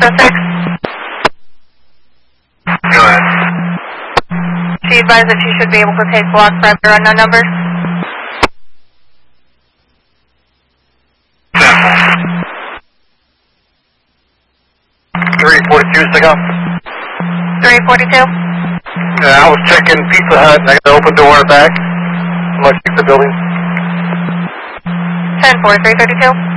606. Go ahead. She advised that she should be able to take block for other unknown numbers. 342, stick up. 342. I was checking Pizza Hut and I got the open door back. Let's keep the building. 10-4, 332.